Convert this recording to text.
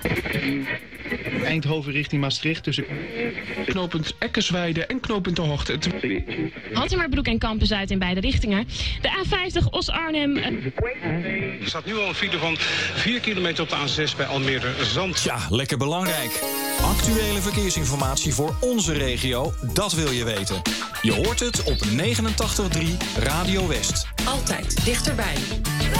Eindhoven richting Maastricht tussen knooppunt Eckersweide en knooppunt De Hoogte. Hattemerbroek en Kampen-Zuid in beide richtingen. De A50 Os-Arnhem. Er staat nu al een file van 4 kilometer op de A6 bij Almere-Zand. Ja, lekker belangrijk. Actuele verkeersinformatie voor onze regio, dat wil je weten. Je hoort het op 89.3 Radio West. Altijd dichterbij.